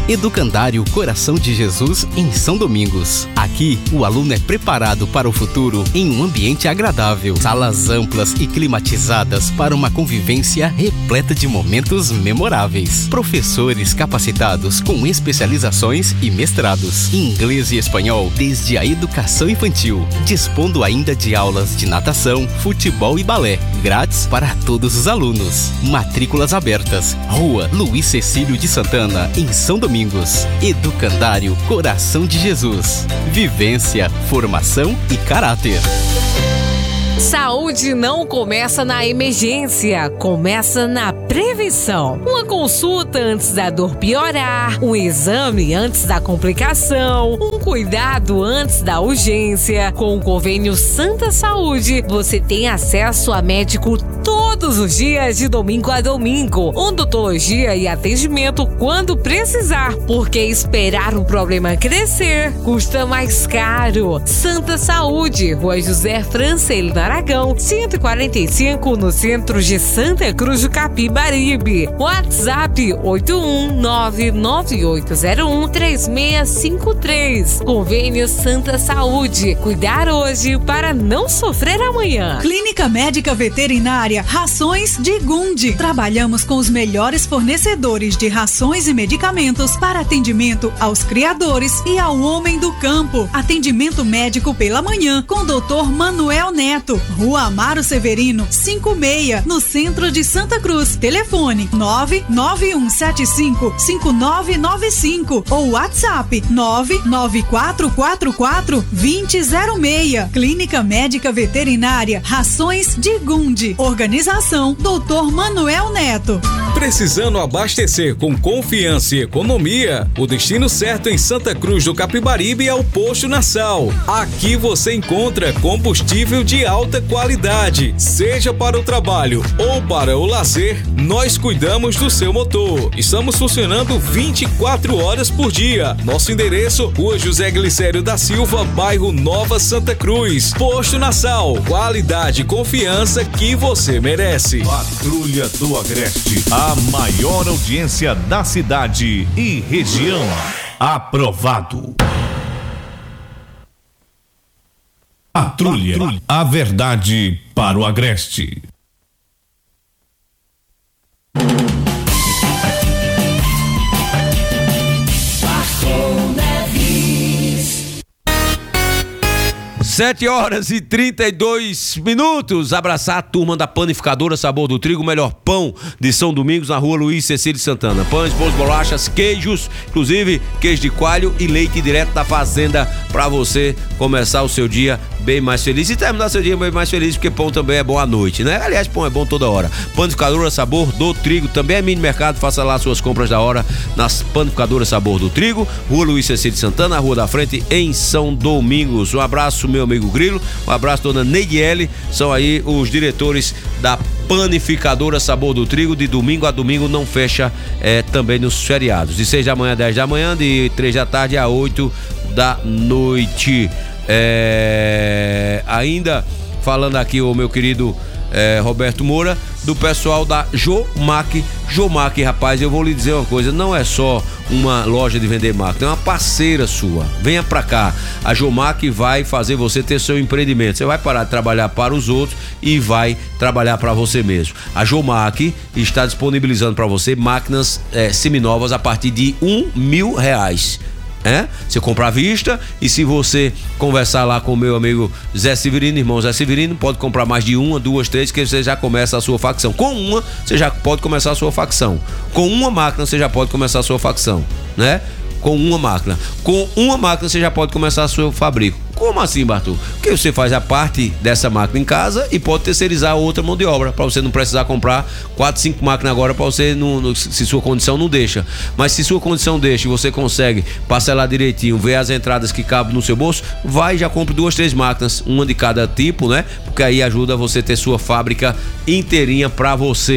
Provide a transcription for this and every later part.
Educandário Coração de Jesus em São Domingos. Aqui, o aluno é preparado para o futuro em um ambiente agradável. Salas amplas e climatizadas para uma convivência repleta de momentos memoráveis. Professores capacitados com especializações e mestrados em inglês e espanhol desde a educação infantil, dispondo ainda de aulas de natação, futebol e balé, grátis para todos os alunos. Matrículas abertas. Rua Luiz Cecílio de Santana, em São Domingos. Educandário Coração de Jesus. Vivência, formação e caráter. Saúde não começa na emergência, começa na prevenção. Uma consulta antes da dor piorar, um exame antes da complicação, um cuidado antes da urgência. Com o convênio Santa Saúde, você tem acesso a médico todos os dias de domingo a domingo, odontologia e atendimento quando precisar, porque esperar o problema crescer custa mais caro. Santa Saúde, Rua José Francelino Aragão, 145, no centro de Santa Cruz do Capibaribe. WhatsApp 81998013653. Convênio Santa Saúde. Cuidar hoje para não sofrer amanhã. Clínica Médica Veterinária Rações de Gundi. Trabalhamos com os melhores fornecedores de rações e medicamentos para atendimento aos criadores e ao homem do campo. Atendimento médico pela manhã com o Dr. Manuel Neto. Rua Amaro Severino, 56, no centro de Santa Cruz. Telefone 991755995 ou WhatsApp 994442006. Clínica Médica Veterinária Rações de Gundi. Organização Dr. Manuel Neto. Precisando abastecer com confiança e economia? O destino certo em Santa Cruz do Capibaribe é o Posto Nassau. Aqui você encontra combustível de alta qualidade. Seja para o trabalho ou para o lazer, nós cuidamos do seu motor. Estamos funcionando 24 horas por dia. Nosso endereço, Rua José Glicério da Silva, bairro Nova Santa Cruz. Posto Nassau, qualidade e confiança que você merece. Patrulha do Agreste, a maior audiência da cidade e região. Aprovado. Patrulha, a verdade para o Agreste. Sete horas e 32 minutos. Abraçar a turma da Panificadora Sabor do Trigo, melhor pão de São Domingos, na Rua Luiz Cecílio Santana. Pães, bolos, bolachas, queijos, inclusive queijo de coalho e leite direto da fazenda, para você começar o seu dia bem mais feliz e terminar seu dia bem mais feliz, porque pão também é bom à noite, né? Aliás, pão é bom toda hora. Panificadora Sabor do Trigo, também é mini mercado. Faça lá suas compras da hora nas Panificadoras Sabor do Trigo, Rua Luiz Cecílio Santana, Rua da Frente, em São Domingos. Um abraço, meu amigo Grilo, um abraço, dona Neidiele, são aí os diretores da Panificadora Sabor do Trigo. De domingo a domingo, não fecha também nos feriados, de 6 da manhã a 10 da manhã, de 3 da tarde a 8 da noite. Ainda falando aqui o meu querido Roberto Moura, do pessoal da Jomac. Jomac, rapaz, eu vou lhe dizer uma coisa, não é só uma loja de vender máquina, é uma parceira sua. Venha pra cá, a Jomac vai fazer você ter seu empreendimento. Você vai parar de trabalhar para os outros e vai trabalhar para você mesmo. A Jomac está disponibilizando para você máquinas seminovas a partir de R$1.000. Você compra à vista, e se você conversar lá com o meu amigo Zé Severino, irmão Zé Severino, pode comprar mais de 1, 2, 3, que você já começa a sua facção. Com uma, você já pode começar a sua facção. Com uma máquina, você já pode começar a sua facção, né? Com uma máquina. Com uma máquina, você já pode começar a sua fabrico. Como assim, Bartô? Porque você faz a parte dessa máquina em casa e pode terceirizar outra mão de obra, para você não precisar comprar 4, 5 máquinas agora, para você se sua condição não deixa. Mas se sua condição deixa e você consegue parcelar direitinho, ver as entradas que cabem no seu bolso, vai e já compre 2, 3 máquinas, uma de cada tipo, né? Porque aí ajuda você a ter sua fábrica inteirinha para você.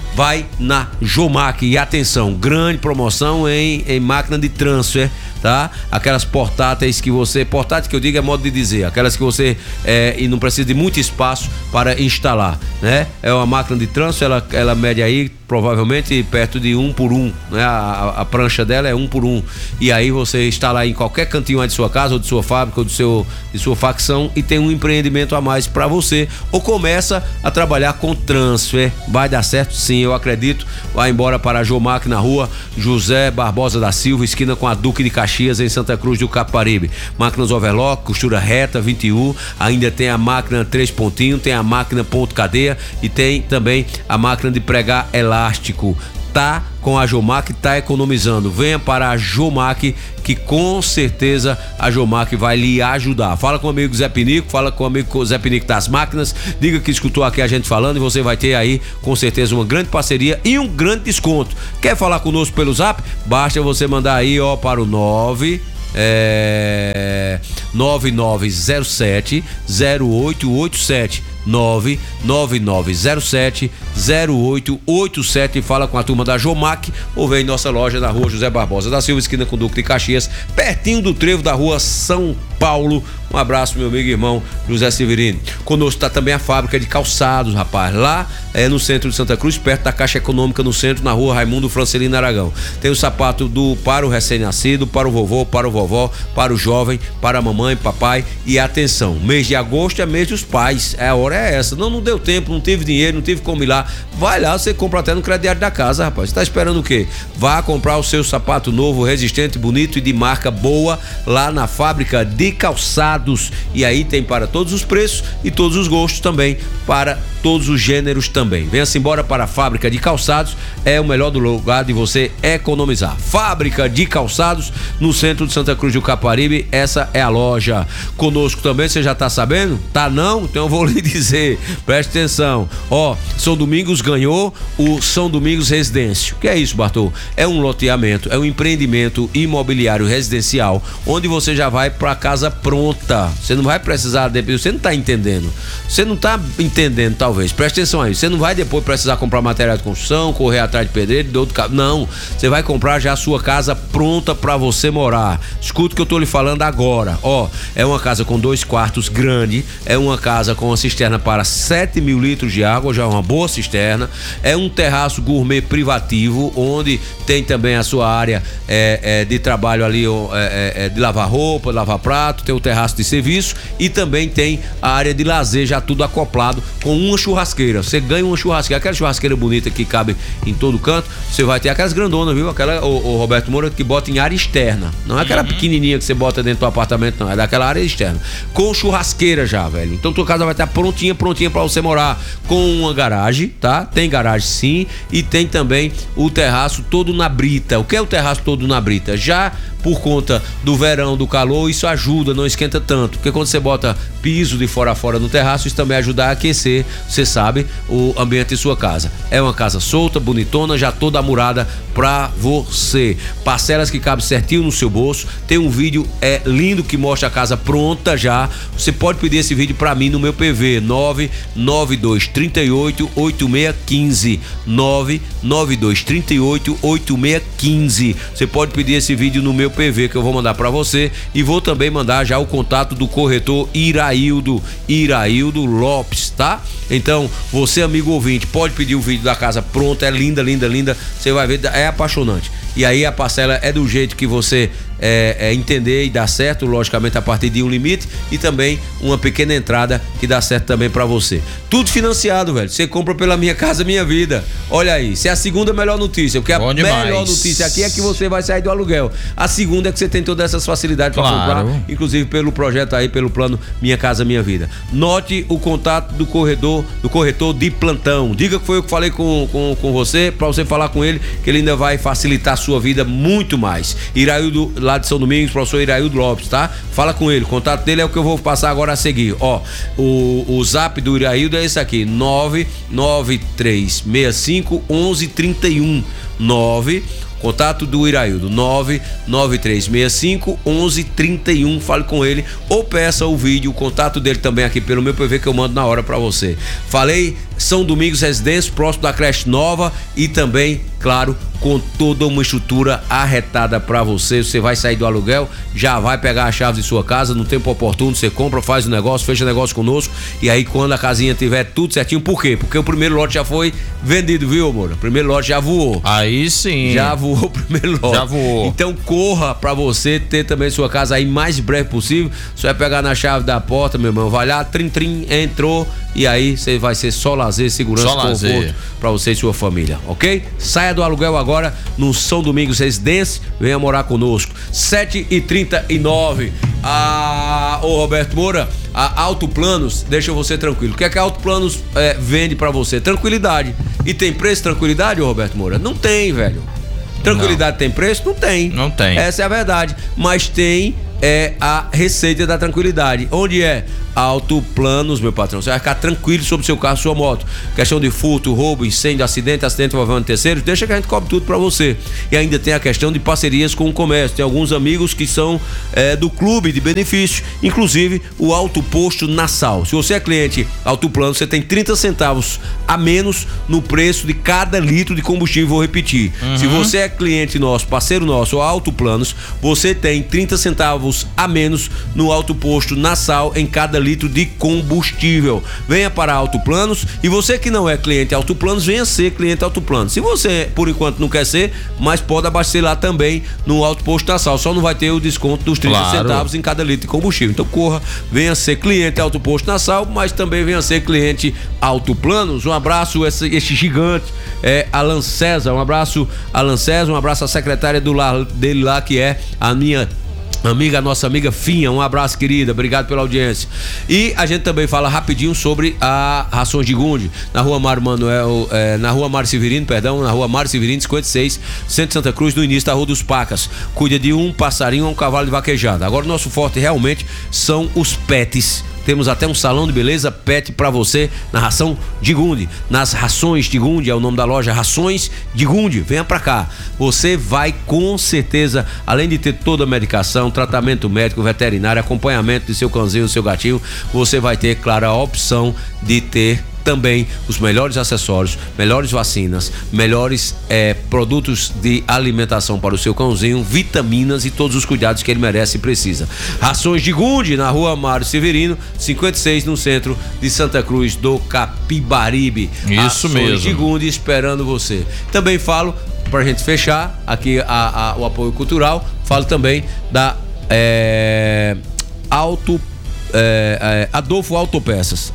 vai na Jomac. E atenção, grande promoção em máquina de transfer, tá? Aquelas portáteis que você... Portátil que eu digo é modo de dizer. Aquelas que você e não precisa de muito espaço para instalar, né? É uma máquina de transfer, ela mede aí provavelmente perto de 1 por 1, né? A prancha dela é 1 por 1. E aí você instala em qualquer cantinho aí de sua casa, ou de sua fábrica, ou de sua facção, e tem um empreendimento a mais para você. Ou começa a trabalhar com transfer. Vai dar certo? Sim, eu acredito. Vai embora para a Jomac na rua José Barbosa da Silva, esquina com a Duque de Caxias, em Santa Cruz do Capibaribe. Máquinas overlock, costura reta, 21. Ainda tem a máquina 3 pontinhos, tem a máquina ponto cadeia e tem também a máquina de pregar elástico. Tá com a Jomac, tá economizando. Venha para a Jomac, que com certeza a Jomac vai lhe ajudar. Fala com o amigo Zé Pinico, fala com o amigo Zé Pinico das máquinas, diga que escutou aqui a gente falando e você vai ter aí com certeza uma grande parceria e um grande desconto. Quer falar conosco pelo Zap? Basta você mandar aí, ó, para o 9907 0887 99907 0887. Fala com a turma da Jomac ou vem em nossa loja na rua José Barbosa da Silva, esquina com Duque de Caxias, pertinho do trevo da rua São Paulo. Um abraço, meu amigo e irmão José Severino. Conosco está também a fábrica de calçados, rapaz. Lá no centro de Santa Cruz, perto da Caixa Econômica, no centro, na rua Raimundo Francelino Aragão. Tem o sapato para o recém-nascido, para o vovô, para o vovó, para o jovem, para a mamãe, papai. E atenção, mês de agosto é mês dos pais. A hora é essa. Não deu tempo, não tive dinheiro, não tive como ir lá. Vai lá, você compra até no crediário da casa, rapaz. Você tá esperando o quê? Vá comprar o seu sapato novo, resistente, bonito e de marca boa lá na fábrica de calçados. E aí tem para todos os preços e todos os gostos também, para todos os gêneros também. Venha-se embora para a fábrica de calçados, é o melhor do lugar de você economizar. Fábrica de calçados no centro de Santa Cruz do Capibaribe, essa é a loja. Conosco também, você já tá sabendo? Tá não? Então eu vou lhe dizer, preste atenção. Ó, São Domingos ganhou o São Domingos Residência. O que é isso, Bartô? É um loteamento, é um empreendimento imobiliário residencial, onde você já vai para casa pronta. Você não vai precisar depois, você não tá entendendo. Você não tá entendendo, talvez. Preste atenção aí. Você não vai depois precisar comprar material de construção, correr atrás de pedreiro, de outro carro. Não. Você vai comprar já a sua casa pronta para você morar. Escuta o que eu tô lhe falando agora. Ó, é uma casa com 2 quartos grande, é uma casa com uma cisterna para 7 mil litros de água, já é uma boa cisterna. É um terraço gourmet privativo, onde tem também a sua área de trabalho ali, de lavar roupa, lavar prato, tem o terraço de serviço e também tem a área de lazer, já tudo acoplado com uma churrasqueira. Você ganha uma churrasqueira, aquela churrasqueira bonita que cabe em todo canto. Você vai ter aquelas grandonas, viu? Aquela, o Roberto Moura, que bota em área externa. Não é aquela pequenininha que você bota dentro do apartamento, não. É daquela área externa. Com churrasqueira já, velho. Então tua casa vai estar prontinha pra você morar. Com uma garagem, tá? Tem garagem sim. E tem também o terraço todo na brita. O que é o terraço todo na brita? Já por conta do verão, do calor, isso ajuda, não esquenta tanto. Porque quando você bota piso de fora a fora no terraço, isso também ajuda a aquecer, você sabe, o ambiente de sua casa. É uma casa solta, bonitona, já toda amurada pra você. Parcelas que cabem certinho no seu bolso. Tem um vídeo lindo que mostra a casa pronta já. Você pode pedir esse vídeo pra mim no meu PV 992388615 992388615. Você pode pedir esse vídeo no meu PV que eu vou mandar pra você, e vou também mandar já o contato do corretor Iraildo Lopes, tá? Então, você, amigo ouvinte, pode pedir o vídeo da casa pronta, é linda, linda, linda, você vai ver, é apaixonante. E aí a parcela é do jeito que você entender e dar certo, logicamente a partir de um limite, e também uma pequena entrada que dá certo também pra você. Tudo financiado, velho. Você compra pela Minha Casa Minha Vida. Olha aí, isso é a segunda melhor notícia, porque a melhor notícia aqui é que você vai sair do aluguel. A segunda é que você tem todas essas facilidades pra comprar, inclusive pelo projeto aí, pelo plano Minha Casa Minha Vida. Note o contato do corretor de plantão. Diga que foi eu que falei com você, pra você falar com ele, que ele ainda vai facilitar a sua vida muito mais. Iraildo, lá de São Domingos, professor Iraildo Lopes, tá? Fala com ele, o contato dele é o que eu vou passar agora a seguir. Ó, o zap do Iraildo é esse aqui, 99365 1131. Contato do Iraildo, 99365 1131. Fale com ele ou peça o vídeo, o contato dele também aqui pelo meu PV que eu mando na hora pra você. Falei São Domingos Residência, próximo da creche nova e também, claro, com toda uma estrutura arretada para você. Você vai sair do aluguel, já vai pegar a chave de sua casa, no tempo oportuno, você compra, faz o negócio, fecha negócio conosco, e aí quando a casinha tiver tudo certinho, por quê? Porque o primeiro lote já foi vendido, viu, amor? O primeiro lote já voou. Aí sim. Já voou o primeiro lote. Já voou. Então corra para você ter também sua casa aí mais breve possível. Você vai pegar na chave da porta, meu irmão, vai lá, trim, entrou, e aí você vai ser só lazer, segurança, só conforto para você e sua família, ok? Saia do aluguel agora no São Domingos Residência, venha morar conosco. 7h39. Ô Roberto Moura, a Autoplanos deixa você tranquilo. O que é que a Autoplanos vende pra você? Tranquilidade. E tem preço tranquilidade, ô Roberto Moura? Não tem, velho. Tranquilidade tem preço? Não tem. Não tem. Essa é a verdade. Mas tem a receita da tranquilidade. Onde é? Autoplanos, meu patrão. Você vai ficar tranquilo sobre seu carro, sua moto. Questão de furto, roubo, incêndio, acidente envolvendo terceiros, deixa que a gente cobre tudo pra você. E ainda tem a questão de parcerias com o comércio. Tem alguns amigos que são do clube de benefício, inclusive o Autoposto Nassau. Se você é cliente Autoplano, você tem 30 centavos a menos no preço de cada litro de combustível. Vou repetir. Se você é cliente nosso, parceiro nosso, ou Autoplanos, você tem 30 centavos a menos no Autoposto Nassau em cada litro de combustível. Venha para Autoplanos, e você que não é cliente Autoplanos, venha ser cliente Autoplanos. Se você, por enquanto, não quer ser, mas pode abastecer lá também no Autoposto Nassau, só não vai ter o desconto dos 30 centavos em cada litro de combustível. Então corra, venha ser cliente Autoposto Nassau, mas também venha ser cliente Autoplanos. Um abraço esse gigante, Alan César, um abraço Alan César, um abraço à secretária dele lá, que é a minha amiga, nossa amiga Finha. Um abraço, querida, obrigado pela audiência. E a gente também fala rapidinho sobre a Rações de Gunde, na rua Mário Severino, na rua Mário Severino 56, centro de Santa Cruz, no início da Rua dos Pacas. Cuida de um passarinho ou um cavalo de vaquejada. Agora o nosso forte realmente são os pets. Temos até um salão de beleza pet pra você na Ração de Gunde. Nas Rações de Gunde é o nome da loja, Rações de Gunde. Venha pra cá. Você vai com certeza, além de ter toda a medicação, tratamento médico, veterinário, acompanhamento de seu cãozinho, do seu gatinho, você vai ter, claro, a opção de ter também os melhores acessórios, melhores vacinas, melhores produtos de alimentação para o seu cãozinho, vitaminas e todos os cuidados que ele merece e precisa. Rações de Gunde, na rua Mário Severino 56, no centro de Santa Cruz do Capibaribe. Isso mesmo. Rações de Gunde esperando você. Também falo, pra gente fechar aqui o apoio cultural, falo também da Adolfo Autopeças,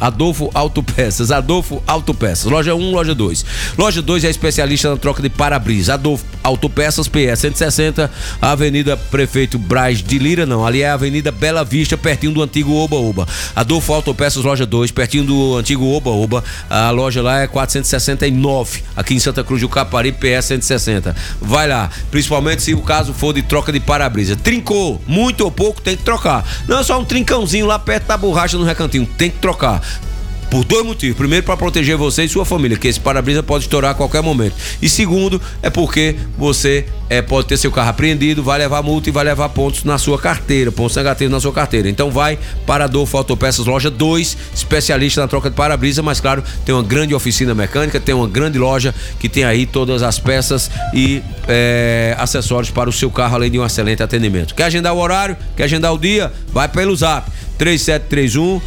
loja 1, loja 2. Loja 2 é especialista na troca de para-brisa. Adolfo Autopeças, PS 160, Avenida Prefeito Braz de Lira, não, ali é a Avenida Bela Vista, pertinho do antigo Oba-Oba. Adolfo Autopeças, loja 2, pertinho do antigo Oba-Oba. A loja lá é 469, aqui em Santa Cruz do Capibaribe, PS 160. Vai lá, principalmente se o caso for de troca de para-brisa. Trincou, muito ou pouco, tem que trocar. Não é só um trincãozinho lá perto da borracha no recantinho, tem que trocar. Por dois motivos. Primeiro, para proteger você e sua família, que esse para-brisa pode estourar a qualquer momento. E segundo, é porque você pode ter seu carro apreendido, vai levar multa e vai levar pontos na sua carteira, pontos negativos na sua carteira. Então vai para Adolfo Autopeças, loja 2, especialista na troca de para-brisa, mas claro, tem uma grande oficina mecânica, tem uma grande loja que tem aí todas as peças e acessórios para o seu carro, além de um excelente atendimento. Quer agendar o horário? Quer agendar o dia? Vai pelo zap 3731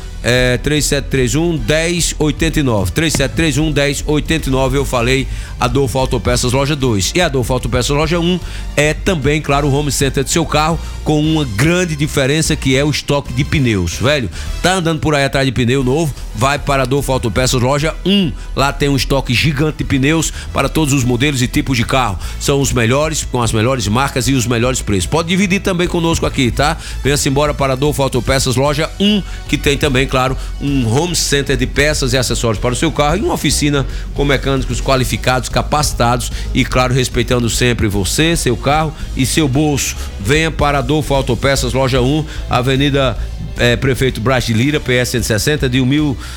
1089. 3731 1089. Eu falei Adolfo Autopeças loja 2. E Adolfo Autopeças loja 1 é também, claro, o home center do seu carro, com uma grande diferença, que é o estoque de pneus. Velho, tá andando por aí atrás de pneu novo? Vai para Adolfo Autopeças loja 1. Lá tem um estoque gigante de pneus para todos os modelos e tipos de carro. São os melhores, com as melhores marcas e os melhores preços. Pode dividir também conosco aqui, tá? Venha-se embora para Adolfo Autopeças loja 1, que tem também, claro, um home center de peças e acessórios para o seu carro e uma oficina com mecânicos qualificados, capacitados e, claro, respeitando sempre você você, seu carro e seu bolso. Venha para Adolfo Autopeças, loja 1, Avenida Prefeito Brás de Lira, PS 160, de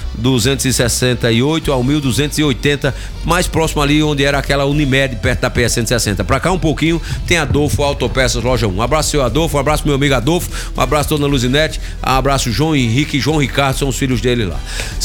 1.268 ao 1.280, mais próximo ali onde era aquela Unimed, perto da PS 160. Pra cá um pouquinho, tem Adolfo Autopeças, loja 1. Um abraço, seu Adolfo, um abraço, meu amigo Adolfo, um abraço, dona Luzinete, um abraço, João Henrique e João Ricardo, são os filhos dele lá.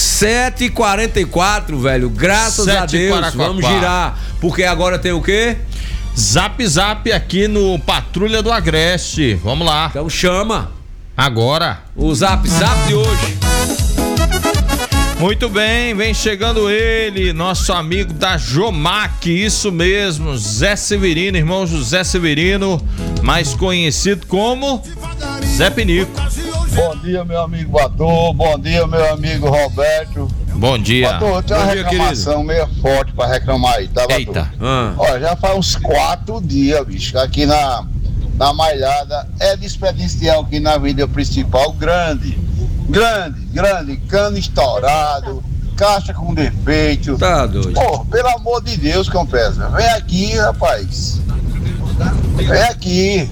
7h44, velho, graças a Deus, vamos girar, porque agora tem o quê? Zap Zap aqui no Patrulha do Agreste, vamos lá. Então chama. Agora, o Zap Zap de hoje. Muito bem, vem chegando ele, nosso amigo da Jomac, isso mesmo, Zé Severino, irmão José Severino, mais conhecido como Zé Pinico. Bom dia, meu amigo Bator, bom dia, meu amigo Roberto. Bom dia. Bator, eu tenho uma reclamação meio forte pra reclamar aí, tá, Bator? Eita. Olha, já faz uns 4 dias, bicho, aqui na Malhada é desperdicial aqui na avenida principal, grande, cano estourado, caixa com defeito. Tá doido. Pô, pelo amor de Deus, Compesa, vem aqui, rapaz. Vem aqui.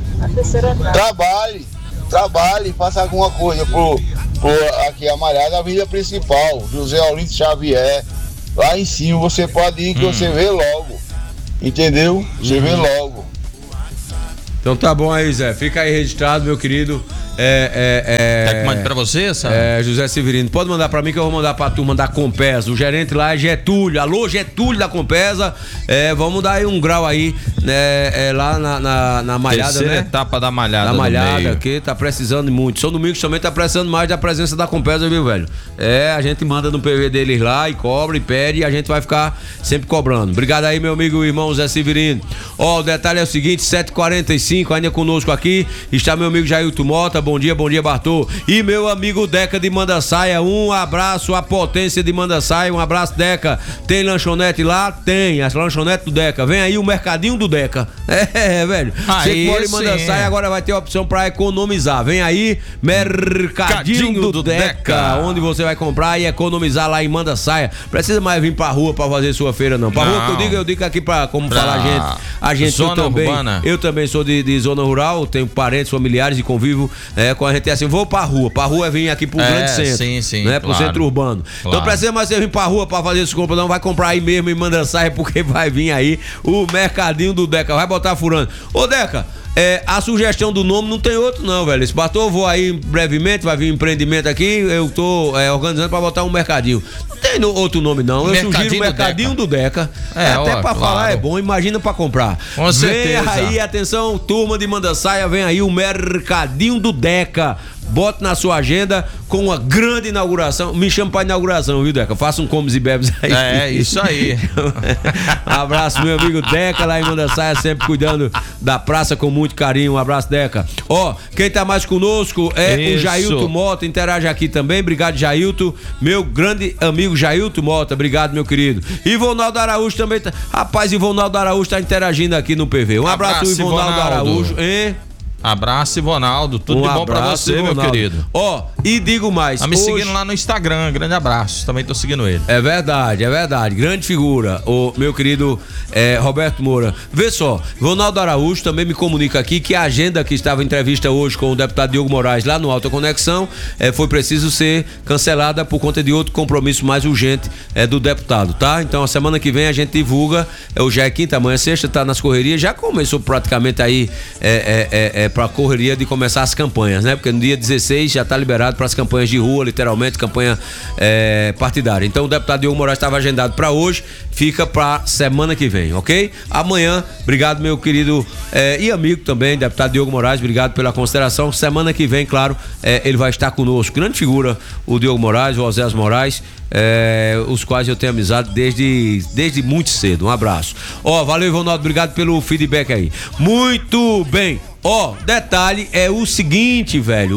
Trabalhe, faça alguma coisa por aqui a Malhada, a avenida principal, José Olinto Xavier, lá em cima, você pode ir que você vê logo, entendeu? Você vê logo. Então tá bom aí, Zé. Fica aí registrado, meu querido. Quer que mande pra você, sabe? José Severino. Pode mandar pra mim que eu vou mandar pra turma da Compesa. O gerente lá é Getúlio. Alô, Getúlio da Compesa. Vamos dar aí um grau aí, né? Lá na Malhada, terceira, né? Etapa da Malhada. Da Malhada, que tá precisando muito. São Domingos também tá precisando mais da presença da Compesa, viu, velho? A gente manda no PV deles lá e cobra e pede e a gente vai ficar sempre cobrando. Obrigado aí, meu amigo e irmão Zé Severino. O detalhe é o seguinte, 7h45, ainda conosco aqui está meu amigo Jailton Mota. Bom dia, Bartô. E meu amigo Deca de Mandaçaia, um abraço à potência de Mandaçaia, um abraço, Deca. Tem lanchonete lá? Tem, as lanchonetes do Deca. Vem aí o mercadinho do Deca. Velho. Você que mora em Mandaçaia agora vai ter a opção pra economizar. Vem aí, mercadinho do Deca, onde você vai comprar e economizar lá em Mandaçaia. Precisa mais vir pra rua pra fazer sua feira, não. Pra rua que eu digo aqui pra, como falar a gente zona também. Urbana. Eu também sou de zona rural, tenho parentes, familiares e convivo com a gente assim, vou pra rua é vir aqui pro grande centro, sim, né? Pro centro urbano. Claro. Então precisa mais você vir pra rua pra fazer esse compra, não vai comprar aí mesmo em Mandaçaia, porque vai vir aí o mercadinho do Deca, vai botar furando. Ô Deca, a sugestão do nome não tem outro não, velho. Esse Bator, vou aí brevemente, vai vir um empreendimento aqui, eu tô organizando pra botar um mercadinho. Não tem outro nome não, eu sugiro o mercadinho do Deca. Até pra falar é bom, imagina pra comprar. Com certeza. Vem aí, atenção, turma de Mandaçaia, vem aí o mercadinho do Deca. Bote na sua agenda com uma grande inauguração. Me chama pra inauguração, viu, Deca? Faça um comes e bebes aí. Isso aí. Um abraço, meu amigo Deca, lá em Mandaçaia, sempre cuidando da praça com muito carinho. Um abraço, Deca. Quem tá mais conosco o Jailton Mota, interage aqui também. Obrigado, Jailton. Meu grande amigo Jailton Mota, obrigado, meu querido. Ivonaldo Araújo também tá. Rapaz, Ivonaldo Araújo tá interagindo aqui no PV. Um abraço, Ivonaldo Araújo. Abraço, Ivonaldo. Tudo de bom pra você, Ivonaldo, meu querido. E digo mais. Tá me seguindo lá no Instagram. Grande abraço. Também tô seguindo ele. É verdade. Grande figura, o meu querido Roberto Moura. Vê só, Ivonaldo Araújo também me comunica aqui que a agenda que estava em entrevista hoje com o deputado Diogo Moraes lá no Alta Conexão foi preciso ser cancelada por conta de outro compromisso mais urgente do deputado, tá? Então a semana que vem a gente divulga. Hoje é quinta, amanhã é sexta, tá nas correrias. Já começou praticamente aí pra correria de começar as campanhas, né? Porque no dia 16 já tá liberado para as campanhas de rua, literalmente, campanha partidária. Então o deputado Diogo Moraes estava agendado para hoje, fica para semana que vem, ok? Amanhã, obrigado, meu querido e amigo também, deputado Diogo Moraes, obrigado pela consideração. Semana que vem, claro, ele vai estar conosco. Grande figura, o Diogo Moraes, o Osés Moraes, os quais eu tenho amizade desde muito cedo. Um abraço. Valeu, Ivonaldo, obrigado pelo feedback aí. Muito bem. Detalhe é o seguinte, velho.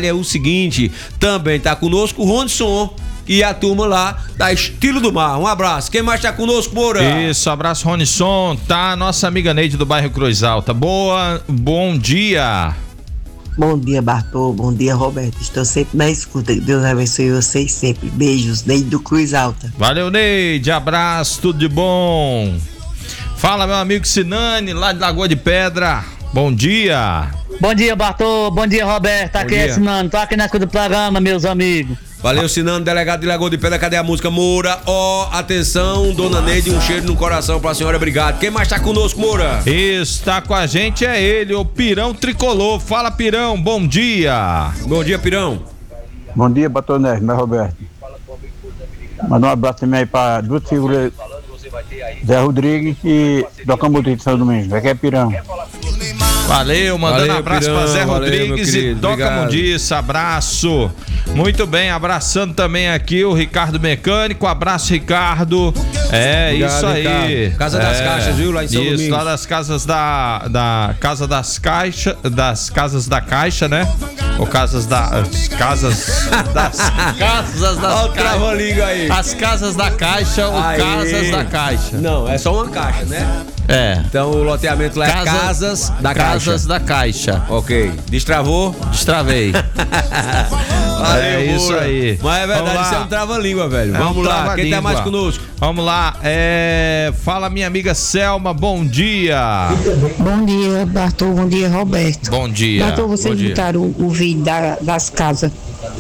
Também tá conosco o Ronson e a turma lá da Estilo do Mar. Um abraço. Quem mais tá conosco, Moura? Isso, abraço, Ronisson. Tá, nossa amiga Neide do bairro Cruz Alta. Bom dia. Bom dia, Bartô. Bom dia, Roberto. Estou sempre na escuta. Deus abençoe vocês sempre. Beijos, Neide do Cruz Alta. Valeu, Neide. Abraço, tudo de bom. Fala, meu amigo Sinani, lá de Lagoa de Pedra. Bom dia. Bom dia, Bartô. Bom dia, Roberto. Aqui é Sinani. Tô aqui na escuta do programa, meus amigos. Valeu, Sinano, delegado de Lagoa de Pedra. Cadê a música, Moura? Atenção, dona Neide, um cheiro no coração pra senhora, obrigado. Quem mais tá conosco, Moura? Isso, tá com a gente é ele, o Pirão Tricolor. Fala, Pirão, bom dia. Bom dia, Pirão. Bom dia, Batonés, meu Roberto. Manda um abraço também aí pra duas figuras, Zé Rodrigues e Docamuti de São Domingos. Aqui é Pirão. Valeu, mandando abraço Pirão, pra Zé Rodrigues e Doca Mundiça, abraço. Muito bem, abraçando também aqui o Ricardo Mecânico, abraço, Ricardo. Obrigado, isso aí. Ricardo. Casa das Caixas, viu, lá em São Domingos. Isso, lá das casas da Casa das Caixas, das Casas da Caixa, né? Ou Casas das Casas das Casas das Caixas. Aí. As Casas da Caixa ou Casas da Caixa. Não, é só uma caixa, né? É. Então o loteamento lá é Casas da Caixa. Casas da Caixa. Ok. Destravou? Destravei. Valeu, isso aí. Mas é verdade, isso é um trava-língua, velho. Vamos lá, quem tá mais conosco? Vamos lá, fala minha amiga Selma, bom dia. Bom dia, Bartô, bom dia, Roberto. Bom dia. Bartô, vocês botaram o vídeo das casas,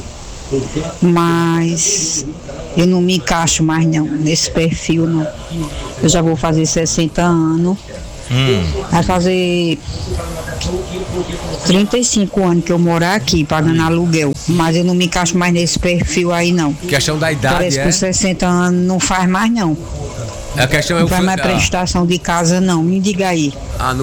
mas eu não me encaixo mais não, nesse perfil não. Eu já vou fazer 60 anos. Vai fazer 35 anos que eu moro aqui, pagando aluguel. Mas eu não me encaixo mais nesse perfil aí, não. Questão da idade, parece que com 60 anos não faz mais, não. A questão é não faz mais prestação de casa, não. Me diga aí.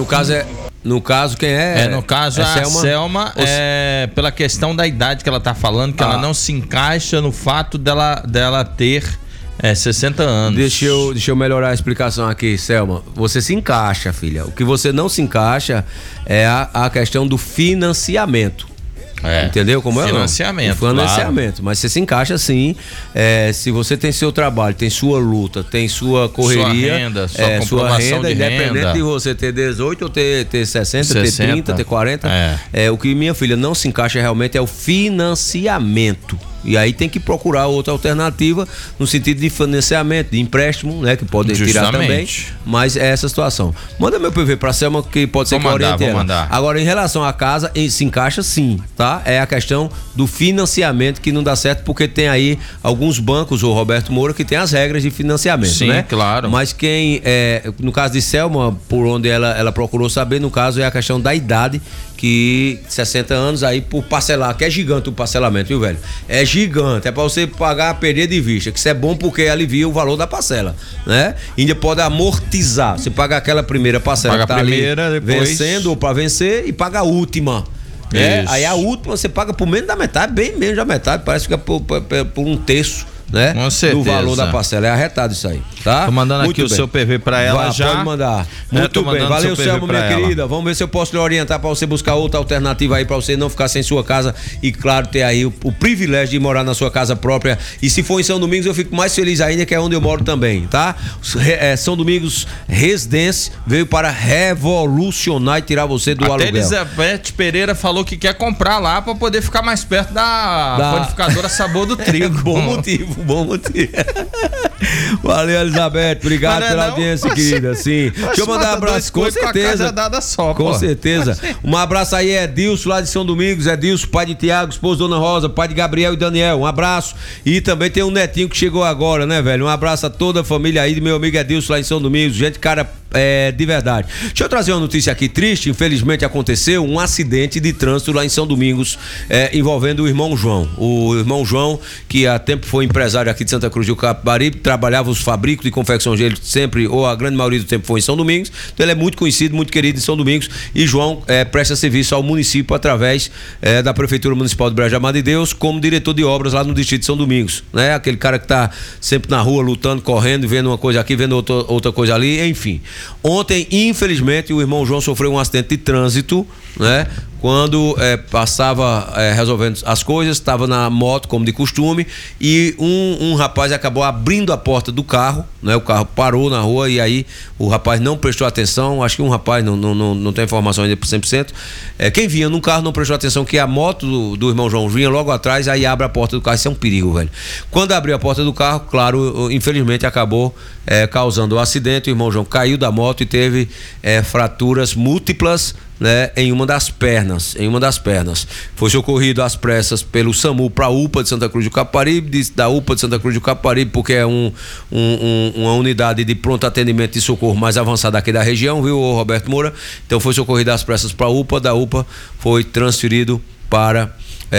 No caso, quem é? No caso, a Selma pela questão da idade que ela tá falando, que ela não se encaixa no fato dela ter 60 anos. Deixa eu melhorar a explicação aqui, Selma. Você se encaixa, filha. O que você não se encaixa é a questão do financiamento. Entendeu como é? Financiamento. Financiamento, claro. Mas você se encaixa sim. Se você tem seu trabalho, tem sua luta, tem sua correria, sua renda, independente de você ter 18 ou ter 60, ter 30, ter 40. O que minha filha não se encaixa realmente é o financiamento. E aí tem que procurar outra alternativa no sentido de financiamento, de empréstimo, né? Que pode tirar também. Mas é essa situação. Manda meu PV pra Selma, que pode ser que oriente ela. Agora, em relação à casa, se encaixa sim, tá? É a questão do financiamento que não dá certo, porque tem aí alguns bancos, o Roberto Moura, que tem as regras de financiamento, sim, né? Claro. Mas no caso de Selma, por onde ela procurou saber, no caso é a questão da idade, que 60 anos aí por parcelar, que é gigante o parcelamento, viu, velho? É gigante, é pra você pagar, perder de vista, que isso é bom porque alivia o valor da parcela, né? E ainda pode amortizar, você paga aquela primeira parcela paga que tá a primeira, ali depois... vencendo ou pra vencer e paga a última. Aí a última você paga por menos da metade, bem menos da metade, parece que é por um terço, né? Com certeza. Do valor da parcela. É arretado isso aí, tá? Tô mandando muito aqui o seu PV pra ela. Já pode mandar. Muito bem, valeu, Selma, minha querida. Vamos ver se eu posso lhe orientar pra você buscar outra alternativa aí, pra você não ficar sem sua casa e, claro, ter aí o privilégio de morar na sua casa própria. E se for em São Domingos, eu fico mais feliz ainda, que é onde eu moro também, tá? São Domingos Residência veio para revolucionar e tirar você do aluguel. Elizabeth Pereira falou que quer comprar lá pra poder ficar mais perto da panificadora Sabor do Trigo. Bom motivo. Valeu, Elizabeth, obrigado pela audiência, querida. Sim. Deixa eu mandar um abraço, com certeza. Com certeza. Um abraço aí, Edilson, lá de São Domingos. Edilson, pai de Tiago, esposa Dona Rosa, pai de Gabriel e Daniel. Um abraço. E também tem um netinho que chegou agora, né, velho? Um abraço a toda a família aí do meu amigo Edilson, lá em São Domingos. Gente, cara, de verdade. Deixa eu trazer uma notícia aqui triste. Infelizmente aconteceu um acidente de trânsito lá em São Domingos, envolvendo o irmão João. O irmão João, que há tempo foi empresário aqui de Santa Cruz do Capibaribe, trabalhava os fabricos de confecção de gelo sempre, ou a grande maioria do tempo foi em São Domingos. Então ele é muito conhecido, muito querido em São Domingos. E João presta serviço ao município através da Prefeitura Municipal de Brejo de Amado de Deus, como diretor de obras lá no distrito de São Domingos, né? Aquele cara que tá sempre na rua lutando, correndo, vendo uma coisa aqui, vendo outra coisa ali, enfim. Ontem, infelizmente, o irmão João sofreu um acidente de trânsito, né? quando passava resolvendo as coisas, estava na moto como de costume, e um rapaz acabou abrindo a porta do carro, né? O carro parou na rua e aí o rapaz não prestou atenção. Acho que um rapaz, não tem informação ainda por 100%, quem vinha no carro não prestou atenção que a moto do irmão João vinha logo atrás, aí abre a porta do carro. Isso é um perigo, velho. Quando abriu a porta do carro, claro, infelizmente acabou causando um acidente. O irmão João caiu da moto e teve fraturas múltiplas, né, em uma das pernas. Foi socorrido às pressas pelo SAMU para a UPA de Santa Cruz do Caparibe, da UPA de Santa Cruz do Caparibe, porque é uma unidade de pronto atendimento e socorro mais avançada aqui da região, viu, Roberto Moura? Então foi socorrido às pressas para a UPA, da UPA foi transferido para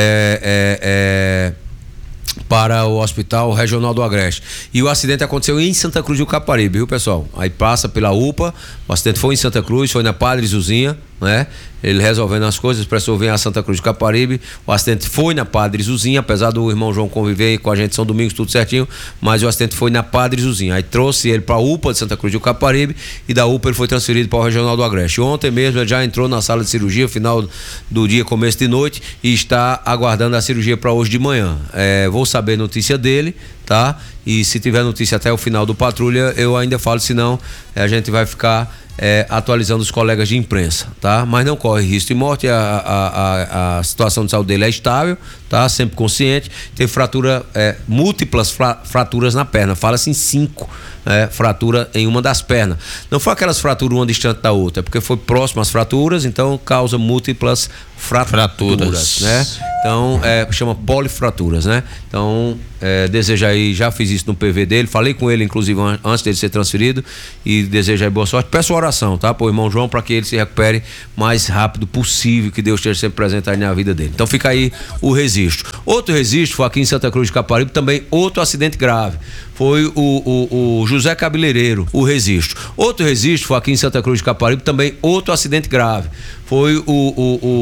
o Hospital Regional do Agreste. E o acidente aconteceu em Santa Cruz do Caparibe, viu, pessoal? Aí passa pela UPA, o acidente foi em Santa Cruz, foi na Padre Zuzinha, né? Ele resolvendo as coisas, precisou vir a Santa Cruz do Caparibe. O acidente foi na Padre Zuzinha, apesar do irmão João conviver com a gente São Domingos, tudo certinho, mas o acidente foi na Padre Zuzinha. Aí trouxe ele para a UPA de Santa Cruz do Caparibe e da UPA ele foi transferido para o Regional do Agreste. Ontem mesmo ele já entrou na sala de cirurgia, final do dia, começo de noite, e está aguardando a cirurgia para hoje de manhã. Vou saber notícia dele, tá? E se tiver notícia até o final do Patrulha, eu ainda falo, senão a gente vai ficar atualizando os colegas de imprensa, tá? Mas não corre risco de morte, a situação de saúde dele é estável, tá? Sempre consciente, teve fratura, múltiplas fraturas na perna, fala-se em 5 fratura em uma das pernas. Não foi aquelas fraturas uma distante da outra, é porque foi próximo às fraturas, então causa múltiplas fraturas, né? Então, chama polifraturas, né? Então, deseja aí, já fiz isso no PV dele, falei com ele, inclusive, antes dele ser transferido, e deseja aí boa sorte. Peço oração, tá? Pro irmão João, para que ele se recupere mais rápido possível, que Deus esteja sempre presente aí na vida dele. Então, fica aí o registro. Outro registro foi aqui em Santa Cruz de Caparibe, também outro acidente grave. Foi o José Cabeleireiro, o registro. Outro registro foi aqui em Santa Cruz de Caparibe, também outro acidente grave. Foi o